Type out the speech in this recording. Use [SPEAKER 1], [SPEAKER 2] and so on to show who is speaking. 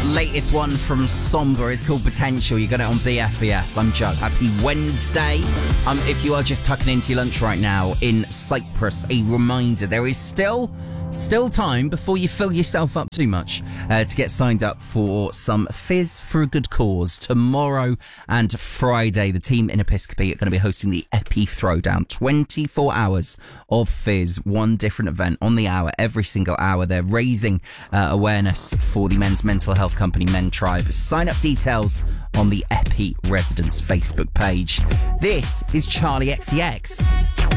[SPEAKER 1] Latest one from Somber is called Potential. You got it on BFBS. I'm Chuck. Happy Wednesday. If you are just tucking into your lunch right now in Cyprus, a reminder, there is still time before you fill yourself up too much to get signed up for some Fizz for a Good Cause. Tomorrow and Friday, the team in Episcopi are going to be hosting the Epi Throwdown. 24 hours of Fizz, one different event on the hour, every single hour. They're raising awareness for the men's mental health company Men Tribe. Sign up details on the Epi Residents Facebook page. This is Charlie XCX.